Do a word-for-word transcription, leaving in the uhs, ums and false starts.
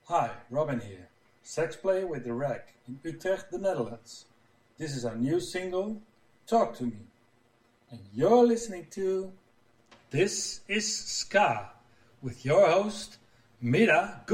Hi, Robin here, sax player with The Rack in Utrecht, the Netherlands. This is our new single, Talk to Me. And you're listening to This is Ska with your host, Mira Good.